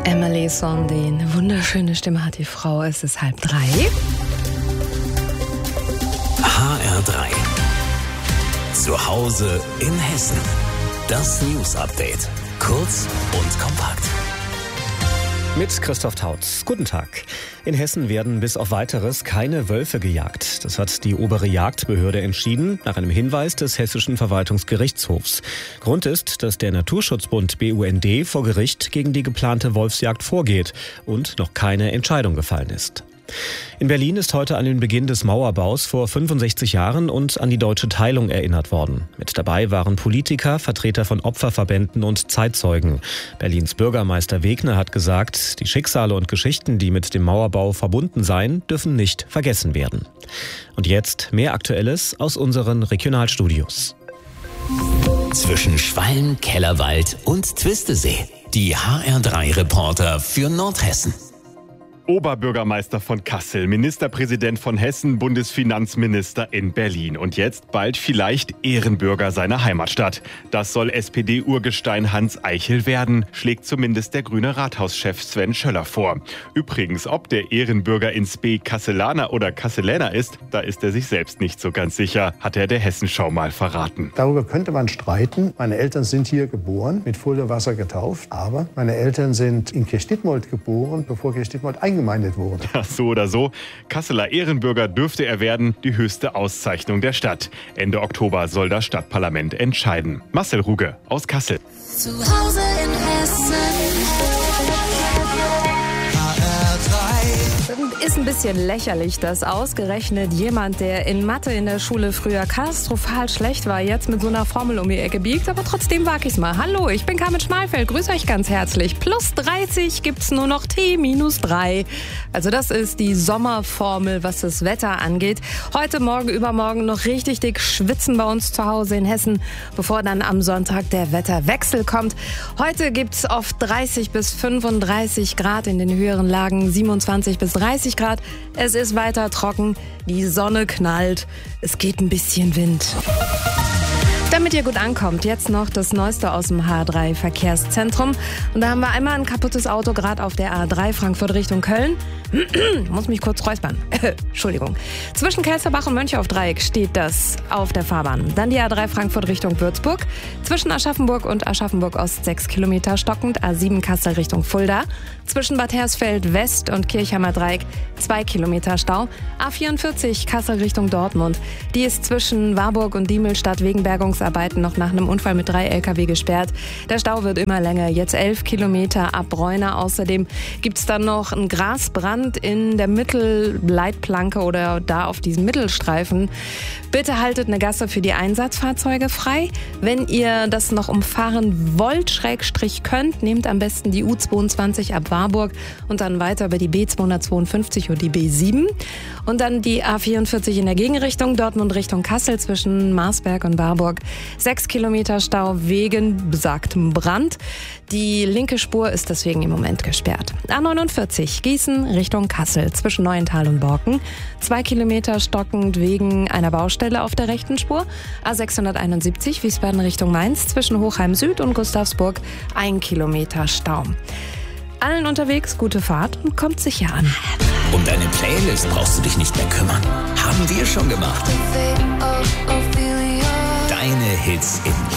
Emily Sondé, eine wunderschöne Stimme hat die Frau. Es ist 2:30. HR3. Zu Hause in Hessen. Das News-Update. Kurz und kompakt. Mit Christoph Tautz. Guten Tag. In Hessen werden bis auf Weiteres keine Wölfe gejagt. Das hat die obere Jagdbehörde entschieden, nach einem Hinweis des Hessischen Verwaltungsgerichtshofs. Grund ist, dass der Naturschutzbund BUND vor Gericht gegen die geplante Wolfsjagd vorgeht und noch keine Entscheidung gefallen ist. In Berlin ist heute an den Beginn des Mauerbaus vor 65 Jahren und an die deutsche Teilung erinnert worden. Mit dabei waren Politiker, Vertreter von Opferverbänden und Zeitzeugen. Berlins Bürgermeister Wegner hat gesagt, die Schicksale und Geschichten, die mit dem Mauerbau verbunden seien, dürfen nicht vergessen werden. Und jetzt mehr Aktuelles aus unseren Regionalstudios. Zwischen Schwalm, Kellerwald und Twistesee. Die HR3-Reporter für Nordhessen. Oberbürgermeister von Kassel, Ministerpräsident von Hessen, Bundesfinanzminister in Berlin und jetzt bald vielleicht Ehrenbürger seiner Heimatstadt. Das soll SPD-Urgestein Hans Eichel werden, schlägt zumindest der grüne Rathauschef Sven Schöller vor. Übrigens, ob der Ehrenbürger ins B Kasselaner oder Kasseläner ist, da ist er sich selbst nicht so ganz sicher, hat er der Hessenschau mal verraten. Darüber könnte man streiten. Meine Eltern sind hier geboren, mit Fulda-Wasser getauft, aber meine Eltern sind in Kirchditmold geboren, bevor Kirchditmold eingemeindet wurde. Ja, so oder so. Kasseler Ehrenbürger dürfte er werden, die höchste Auszeichnung der Stadt. Ende Oktober soll das Stadtparlament entscheiden. Marcel Ruge aus Kassel. Zu Hause in Hessen. Ist ein bisschen lächerlich, dass ausgerechnet jemand, der in Mathe in der Schule früher katastrophal schlecht war, jetzt mit so einer Formel um die Ecke biegt. Aber trotzdem wage ich's mal. Hallo, ich bin Carmen Schmalfeld. Grüße euch ganz herzlich. Plus 30 gibt's nur noch T minus 3. Also das ist die Sommerformel, was das Wetter angeht. Heute, morgen, übermorgen noch richtig dick schwitzen bei uns zu Hause in Hessen, bevor dann am Sonntag der Wetterwechsel kommt. Heute gibt's oft 30 bis 35 Grad in den höheren Lagen, 27 bis 30 Grad. Es ist weiter trocken, die Sonne knallt, es geht ein bisschen Wind. Damit ihr gut ankommt, jetzt noch das Neueste aus dem H3 Verkehrszentrum. Und da haben wir einmal ein kaputtes Auto, gerade auf der A3 Frankfurt Richtung Köln. Muss mich kurz räuspern. Entschuldigung. Zwischen Kelsterbach und Mönchaufdreieck steht das auf der Fahrbahn. Dann die A3 Frankfurt Richtung Würzburg. Zwischen Aschaffenburg und Aschaffenburg Ost 6 Kilometer stockend. A7 Kassel Richtung Fulda. Zwischen Bad Hersfeld West und Kirchheimer Dreieck 2 Kilometer Stau. A44 Kassel Richtung Dortmund. Die ist zwischen Warburg und Diemelstadt wegen Bergungsarbeiten noch nach einem Unfall mit 3 LKW gesperrt. Der Stau wird immer länger. Jetzt 11 Kilometer ab Bräuna. Außerdem gibt's dann noch einen Grasbrand in der Mittelleitplanke oder da auf diesem Mittelstreifen. Bitte haltet eine Gasse für die Einsatzfahrzeuge frei. Wenn ihr das noch umfahren wollt, / könnt, nehmt am besten die U22 ab Warburg und dann weiter über die B252 und die B7. Und dann die A44 in der Gegenrichtung, Dortmund Richtung Kassel zwischen Marsberg und Warburg. 6 Kilometer Stau wegen besagtem Brand. Die linke Spur ist deswegen im Moment gesperrt. A49 Gießen Richtung Kassel zwischen Neuental und Borken. 2 Kilometer stockend wegen einer Baustelle auf der rechten Spur. A671 Wiesbaden Richtung Mainz zwischen Hochheim Süd und Gustavsburg 1 Kilometer Stau. Allen unterwegs gute Fahrt und kommt sicher an. Um deine Playlist brauchst du dich nicht mehr kümmern. Haben wir schon gemacht. Deine Hits in